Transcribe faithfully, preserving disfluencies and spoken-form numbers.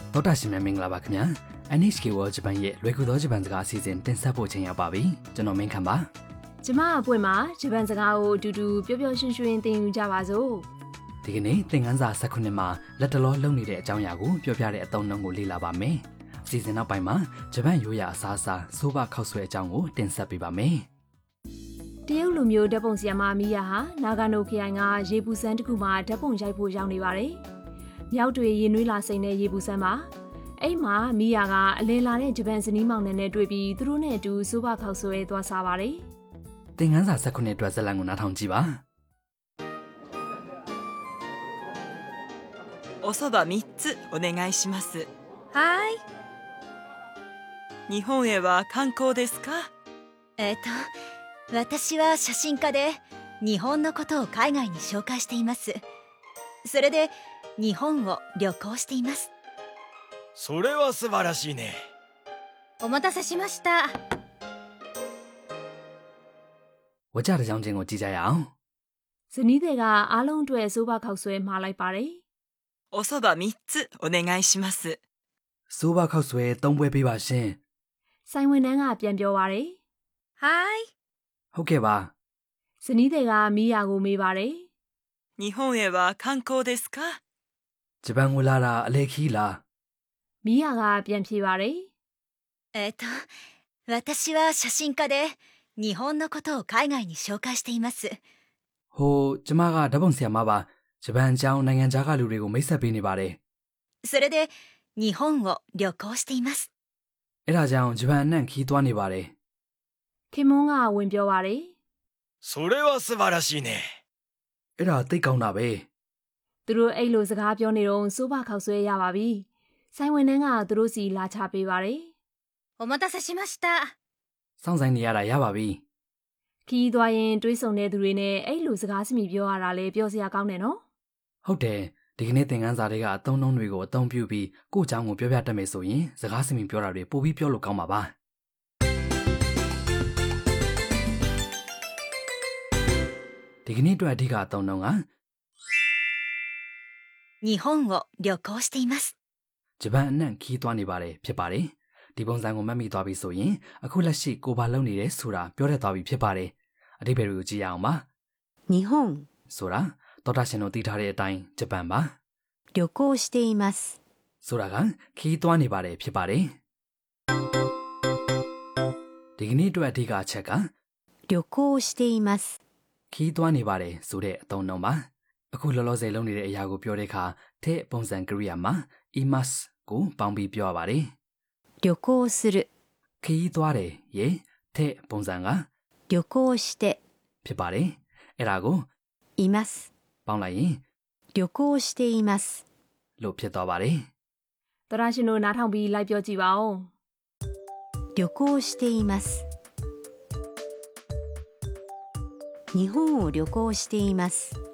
တော်တာရှင်များမင်္ဂလာပါခင်ဗျာ เอ็น เอช เค World Japan ရဲ့လွယ်ကူသောဂျပန်စကားအစီအစဉ်တင်ဆက်ဖို့ချိန်ရောက်ပါပြီကျွန်တော်မင်းခမ်းပါကျမအပွင့်မှာဂျပန်စကားကိုအတူတူပျော်ပျော်ရွှင်ရွှင်သင်ယူကြပါစို့ဒီကနေ့သင်ခန်းစာ၁၉မှာလက်တလောလုပ်နေတဲ့အကြောင်းအရာကိုပြောပြတဲ့အသုံးအနှုန်းကိုလေ့လာပါမယ်အစီအစဉ်နောက်ပိုင်းမှာဂျပန်ရိုးရာအစားအစာဆိုဘာခောက်ဆွဲအကြောင်းကိုတင်ဆက်ပေးပါမယ်တရုတ်လူမျိုးဓာတ်ပုံဆရာမမီယာဟာနာဂါနိုခရိုင်ကရေပူစမ်းတစ်ခုမှာဓာတ်ပုံရိုက်ဖို့ရောက်နေပါတယ်မြောက်တွေရင်နွေးလာစိန်တဲ့ရေပူစမ်းမှာအဲ့မှာမီယာကအလင်းလာတဲ့ဂျပန်ဇနီးမောင်နှံနဲ့တွေ့ပြီးသူတို့နဲ့အတူဆိုဘာခောက်ဆွဲသွားစားပါတယ်သင်ခန်းစာ၁၉အတွက်ဇာတ်လမ်းကိုနားထောင်ကြည့်ပါおそばみっつお願いしますはい日本へは観光ですかえっと私は写真家で日本のことを海外に紹介していますそれで日本を旅行していますそれは素晴らしいねお待たせしましたဝကြတဲ့ကြောင်းချင်းကိုကြည့်ကြရအောင်ဇနီးတွေကအားလုံးအတွက်ဆိုဘာခောက်ဆွဲမှာလိုက်ပါတယ်おそばみっつお願いしますဆိုဘာခောက်ဆွဲသုံးပွဲပေးပါရှင်ဆိုင်ဝင်နှန်းကပြန်ပြောပါတယ်はいဟုတ်ကဲ့ပါဇနီးတွေကမီယာကိုမေးပါတယ်日本へは観光ですかဂျပန်ကိုလာတာအလေခီးလားမီယာကပြန်ဖြေပါတယ်えっと私は写真家で日本のことを海外に紹介していますဟိုကျမကဓာတ်ပုံဆရာမပါဂျပန်အကြောင်းနိုင်ငံခြားကလူတွေကိုမိတ်ဆက်ပေးနေပါတယ်それで日本を旅行していますအဲ့ဒါကြောင့်ဂျပန်အနှံ့ခီးသွားနေပါတယ်ခင်မွန်းကဝင်ပြောပါတယ်それは素晴らしいねအဲ့ဒါသိကောင်းတာပဲသူတို့အဲ့လိုစကားပြောနေတော့ဆိုဘာခောက်ဆွဲရပါပြီဆိုင်ဝင်နှန်းကသူတို့စီလာချပေးပါတယ်お待たせしましたစောင့်ဆိုင်နေရတာရပါပြီခီးသွားရင်တွေးဆုံတဲ့သူတွေနဲ့အဲ့လိုစကားစမိပြောရတာလေပြောစရာကောင်းတယ်နော်ဟုတ်တယ်ဒီကနေ့သင်ခန်းစာတွေကအသုံးနှုန်းတွေကိုအသုံးပြုပြီးကိုယ့်အကြောင်းကိုပြောပြတတ်မယ်ဆိုရင်စကားစမိပြောတာတွေပိုပြီးပြောလို့ကောင်းပါပါဒီကနေ့အတွက်အဓိကအသုံးနှုန်းက日本を旅行していますဂျပန်အနှံ့ခီးသွားနေပါတယ်ဖြစ်ပါတယ်ဒီပုံစံကိုမှတ်မိသွားပြီဆိုရင်အခုလက်ရှိကိုဘာလုပ်နေတယ်ဆိုတာပြောတတ်သွားပြီဖြစ်ပါတယ်အဓိပ္ပာယ်ကိုကြည့်ရအောင်ပါ日本ဆိုတာတော်တာရှင်တို့သိထားတဲ့အတိုင်းဂျပန်ပါ旅行していますဆိုတာကခီးသွားနေပါတယ်ဖြစ်ပါတယ်ဒီကနေ့အတွက်အဓိကအချက်က旅行していますခီးသွားနေပါတယ်ဆိုတဲ့အသုံးအနှုန်းပါအခုလောလောဆယ်လုပ်နေတဲ့အရာကိုပြောတဲ့အခါတဲ့ပုံစံကရိယာမှာ imas ကိုပေါင်းပြီးပြောရပါတယ်旅行するခီးသွားတယ်ရေတဲ့ပုံစံက旅行してဖြစ်ပါတယ်အဲ့ဒါကိုいますပေါင်းလိုက်ရင်旅行していますလို့ဖြစ်သွားပါတယ်တရရှင်တို့နားထောင်ပြီးလိုက်ပြောကြည့်ပါဦး旅行しています日本を旅行しています